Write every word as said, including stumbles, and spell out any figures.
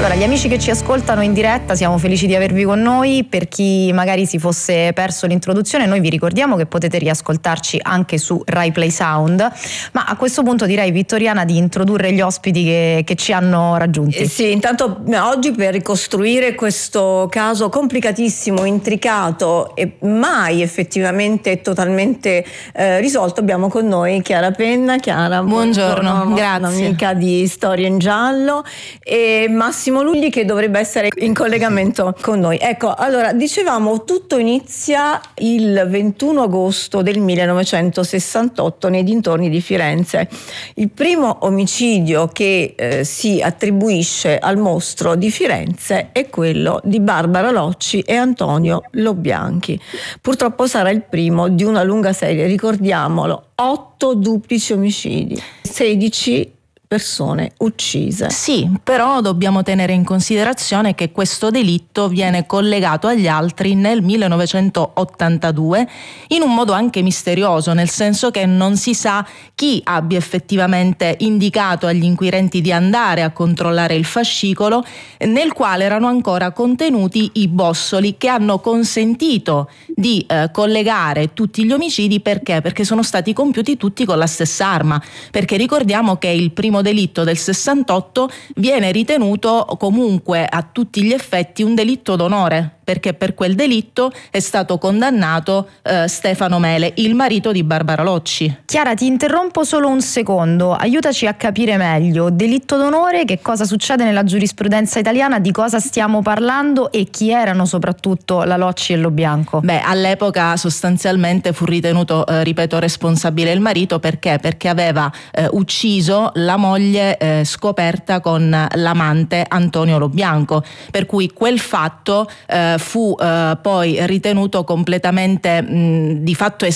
Allora, gli amici che ci ascoltano in diretta, siamo felici di avervi con noi. Per chi magari si fosse perso l'introduzione, noi vi ricordiamo che potete riascoltarci anche su Rai Play Sound, ma a questo punto direi, Vittoriana, di introdurre gli ospiti che, che ci hanno raggiunti. Eh sì, intanto oggi per ricostruire questo caso complicatissimo, intricato e mai effettivamente totalmente eh, risolto, abbiamo con noi Chiara Penna. Chiara, buongiorno, buongiorno, grazie. Un'amica di Storia in Giallo, e Massimo Lugli, che dovrebbe essere in collegamento con noi. Ecco, allora, dicevamo, tutto inizia il ventuno agosto del millenovecentosessantotto nei dintorni di Firenze. Il primo omicidio che eh, si attribuisce al mostro di Firenze è quello di Barbara Locci e Antonio Lobianchi. Purtroppo sarà il primo di una lunga serie, ricordiamolo, otto duplici omicidi, sedici persone uccise. Sì, però dobbiamo tenere in considerazione che questo delitto viene collegato agli altri nel millenovecentottantadue in un modo anche misterioso, nel senso che non si sa chi abbia effettivamente indicato agli inquirenti di andare a controllare il fascicolo nel quale erano ancora contenuti i bossoli che hanno consentito di eh, collegare tutti gli omicidi. Perché? Perché sono stati compiuti tutti con la stessa arma, perché ricordiamo che il primo delitto del sessantotto viene ritenuto comunque a tutti gli effetti un delitto d'onore, perché per quel delitto è stato condannato eh, Stefano Mele, il marito di Barbara Locci. Chiara, ti interrompo solo un secondo, aiutaci a capire meglio. Delitto d'onore, che cosa succede nella giurisprudenza italiana, di cosa stiamo parlando e chi erano soprattutto la Locci e Lobianco? Beh, all'epoca sostanzialmente fu ritenuto, eh, ripeto, responsabile il marito. Perché? Perché aveva eh, ucciso la moglie eh, scoperta con l'amante Antonio Lobianco, per cui quel fatto eh, fu eh, poi ritenuto completamente mh, di fatto